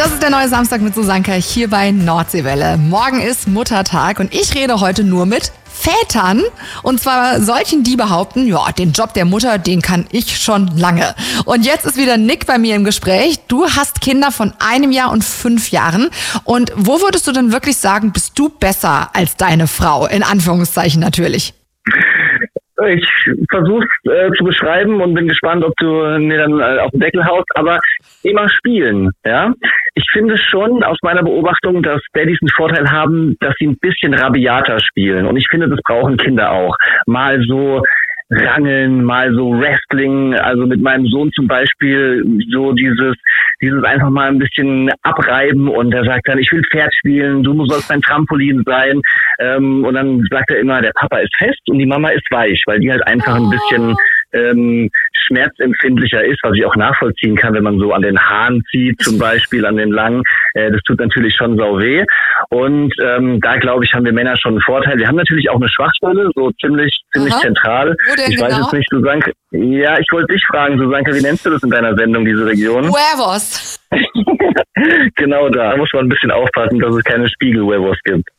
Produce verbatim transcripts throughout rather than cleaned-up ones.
Das ist der neue Samstag mit Susanka hier bei Nordseewelle. Morgen ist Muttertag und ich rede heute nur mit Vätern. Und zwar solchen, die behaupten, ja, den Job der Mutter, den kann ich schon lange. Und jetzt ist wieder Nick bei mir im Gespräch. Du hast Kinder von einem Jahr und fünf Jahren. Und wo würdest du denn wirklich sagen, bist du besser als deine Frau? In Anführungszeichen natürlich. Ich versuche es äh, zu beschreiben und bin gespannt, ob du mir dann äh, auf den Deckel haust, aber immer spielen, ja. Ich finde schon aus meiner Beobachtung, dass Daddys einen Vorteil haben, dass sie ein bisschen rabiater spielen und ich finde, das brauchen Kinder auch. Mal so Rangeln, mal so Wrestling, also mit meinem Sohn zum Beispiel so dieses dieses einfach mal ein bisschen abreiben und er sagt dann, ich will Pferd spielen, du sollst mein Trampolin sein ähm, und dann sagt er immer, der Papa ist fest und die Mama ist weich, weil die halt einfach ein bisschen ähm, schmerzempfindlicher ist, was ich auch nachvollziehen kann, wenn man so an den Haaren zieht zum Beispiel, an den langen, äh, das tut natürlich schon sau weh und ähm, da glaube ich, haben wir Männer schon einen Vorteil. Wir haben natürlich auch eine Schwachstelle, so ziemlich ziemlich Aha. zentral. Ich genau? weiß jetzt nicht, Susanka, ja, ich wollte dich fragen, Susanka, wie nennst du das in deiner Sendung, diese Region? Huevos. Genau da. Da muss man ein bisschen aufpassen, dass es keine Spiegel-Huevos gibt.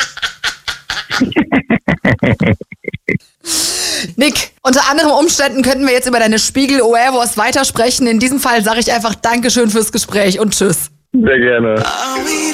Nick, unter anderen Umständen könnten wir jetzt über deine Spiegel-Huevos weitersprechen. In diesem Fall sage ich einfach Dankeschön fürs Gespräch und tschüss. Sehr gerne.